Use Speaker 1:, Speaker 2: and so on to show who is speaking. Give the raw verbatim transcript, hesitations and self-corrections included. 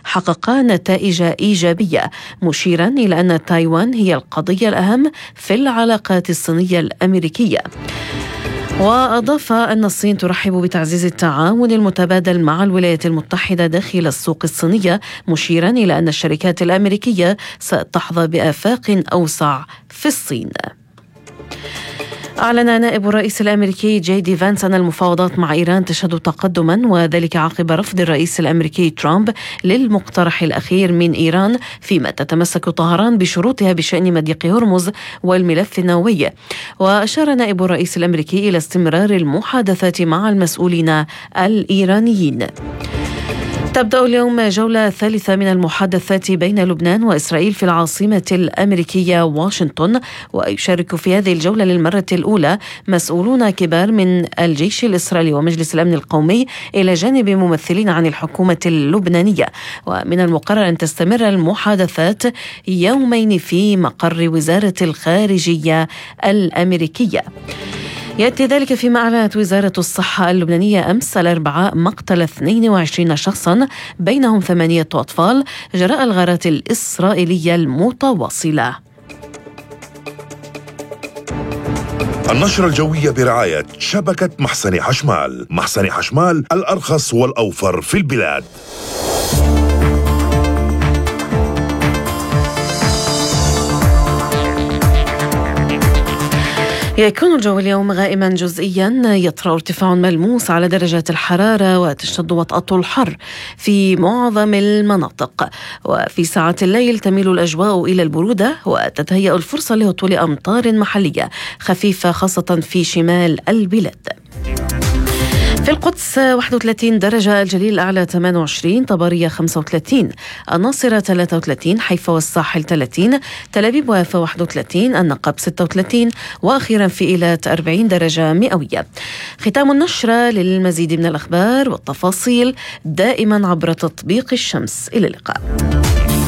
Speaker 1: حققا نتائج إيجابية، مشيرا إلى أن تايوان هي القضية الأهم في العلاقات الصينية الأمريكية. وأضاف أن الصين ترحب بتعزيز التعاون المتبادل مع الولايات المتحدة داخل السوق الصينية، مشيرا إلى أن الشركات الأمريكية ستحظى بآفاق أوسع في الصين. أعلن نائب الرئيس الأمريكي جي دي فانس أن المفاوضات مع إيران تشهد تقدما، وذلك عقب رفض الرئيس الأمريكي ترامب للمقترح الأخير من إيران، فيما تتمسك طهران بشروطها بشأن مضيق هرمز والملف النووي. وأشار نائب الرئيس الأمريكي إلى استمرار المحادثات مع المسؤولين الإيرانيين. تبدأ اليوم جولة ثالثة من المحادثات بين لبنان وإسرائيل في العاصمة الأمريكية واشنطن، ويشارك في هذه الجولة للمرة الأولى مسؤولون كبار من الجيش الإسرائيلي ومجلس الأمن القومي إلى جانب ممثلين عن الحكومة اللبنانية. ومن المقرر أن تستمر المحادثات يومين في مقر وزارة الخارجية الأمريكية. يأتي ذلك فيما أعلنت وزارة الصحة اللبنانية أمس الأربعاء مقتل اثنين وعشرين شخصا بينهم ثمانية أطفال جراء الغارات الإسرائيلية المتواصلة.
Speaker 2: النشرة الجوية برعاية شبكة محسن حشمال. محسن حشمال، الأرخص والأوفر في البلاد.
Speaker 1: يكون الجو اليوم غائما جزئيا، يطرأ ارتفاع ملموس على درجات الحرارة وتشتد وطأة الحر في معظم المناطق. وفي ساعات الليل تميل الأجواء إلى البرودة، وتتهيأ الفرصة لهطول أمطار محلية خفيفة خاصة في شمال البلاد. في القدس واحد وثلاثين درجة، الجليل الأعلى ثمانية وعشرين، طبرية خمسة وثلاثين، الناصرة ثلاثة وثلاثين، حيفا والساحل ثلاثين، تل أبيب ويافا واحد وثلاثين، النقب ستة وثلاثين، وأخيرا في إيلات أربعين درجة مئوية. ختام النشرة. للمزيد من الأخبار والتفاصيل دائما عبر تطبيق الشمس. إلى اللقاء.